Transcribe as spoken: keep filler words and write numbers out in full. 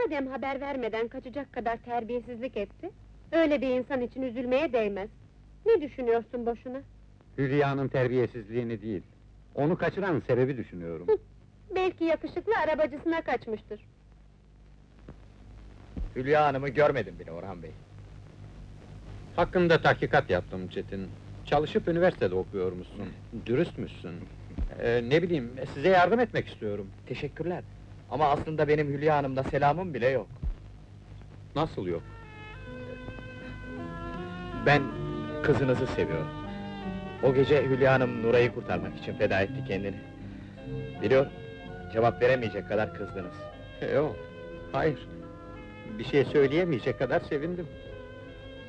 Madem haber vermeden kaçacak kadar terbiyesizlik etti, öyle bir insan için üzülmeye değmez. Ne düşünüyorsun boşuna? Hülya'nın terbiyesizliğini değil, onu kaçıran sebebi düşünüyorum. Belki yakışıklı arabacısına kaçmıştır. Hülya Hanım'ı görmedim bile Orhan Bey. Hakkında tahkikat yaptım Çetin. Çalışıp üniversitede okuyormuşsun, dürüstmüşsün. Ee, ne bileyim, size yardım etmek istiyorum. Teşekkürler. Ama aslında benim Hülya Hanım'da selamım bile yok. Nasıl yok? Ben kızınızı seviyorum. O gece Hülya Hanım Nuray'ı kurtarmak için feda etti kendini. Biliyorum, cevap veremeyecek kadar kızdınız. Yok, hayır. Bir şey söyleyemeyecek kadar sevindim.